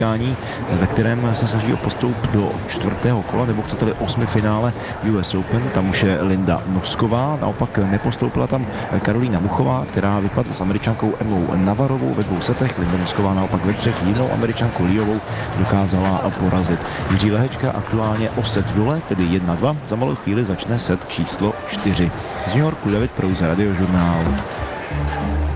ve kterém se snaží o postup do 4. kola, nebo chcete-li 8. finále US Open. Tam už je Linda Nosková, naopak nepostoupila tam Karolína Muchová, která vypadla s Američankou Evou Navarovou ve 2 setech. Linda Nosková naopak ve 3 jinou Američanku Liovou dokázala porazit. Jiří Lehečka aktuálně o set dole, tedy 1-2. Za malou chvíli začne set číslo 4. Z New Yorku David Prouza, Radiožurnál.